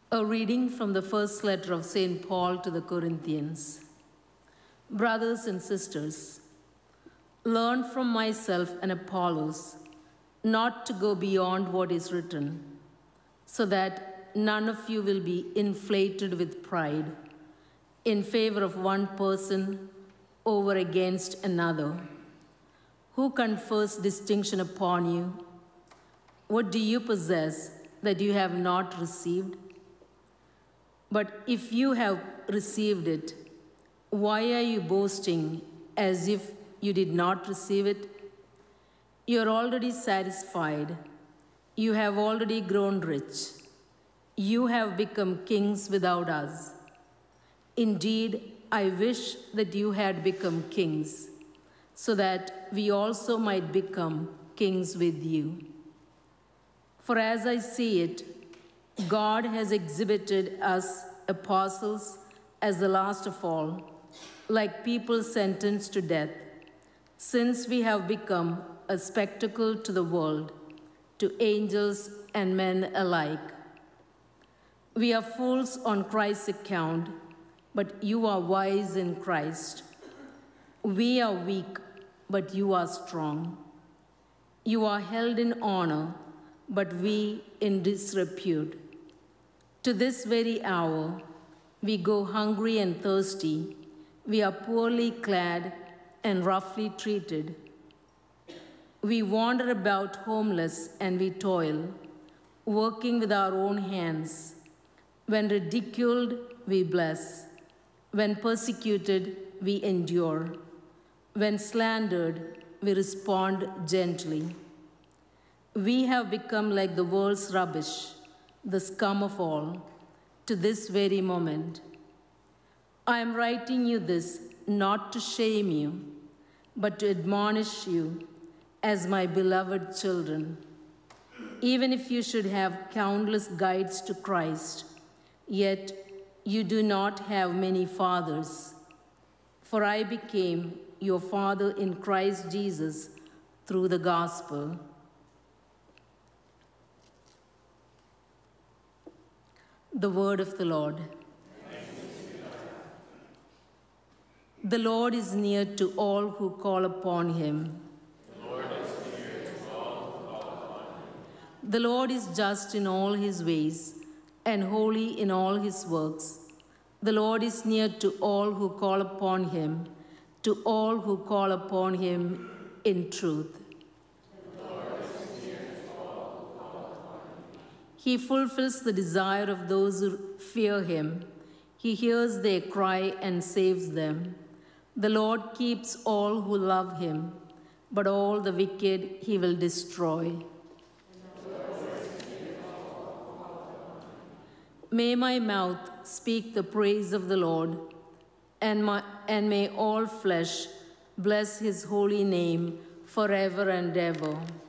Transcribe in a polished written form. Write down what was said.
A reading from the first letter of St. Paul to the Corinthians. Brothers and sisters, learn from myself and Apollos not to go beyond what is written, so that none of you will be inflated with pride in favor of one person over against another. Who confers distinction upon you? What do you possess that you have not received? But if you have received it, why are you boasting as if you did not receive it? You are already satisfied. You have already grown rich. You have become kings without us. Indeed, I wish that you had become kings, so that we also might become kings with you. For as I see it, God has exhibited us apostles as the last of all, like people sentenced to death, since we have become a spectacle to the world, to angels and men alike. We are fools on Christ's account, but you are wise in Christ. We are weak, but you are strong. You are held in honor, but we in disrepute. To this very hour, we go hungry and thirsty. We are poorly clad and roughly treated. We wander about homeless and we toil, working with our own hands. When ridiculed, we bless. When persecuted, we endure. When slandered, we respond gently. We have become like the world's rubbish, the scum of all, to this very moment. I am writing you this not to shame you, but to admonish you as my beloved children. Even if you should have countless guides to Christ, yet you do not have many fathers. For I became your father in Christ Jesus through the gospel. The word of the Lord. The Lord is near to all who call upon him. The Lord is just in all his ways and holy in all his works. The Lord is near to all who call upon him, to all who call upon him in truth. He fulfills the desire of those who fear him. He hears their cry and saves them. The Lord keeps all who love him, but all the wicked he will destroy. May my mouth speak the praise of the Lord, and may all flesh bless his holy name forever and ever.